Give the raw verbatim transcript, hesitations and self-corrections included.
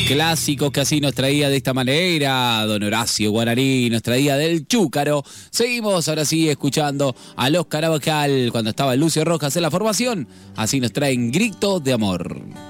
clásicos que así nos traía de esta manera don Horacio Guaraní, nos traía del Chúcaro. Seguimos ahora sí escuchando a los Carabajal cuando estaba Lucio Rojas en la formación. Así nos traen Grito de Amor.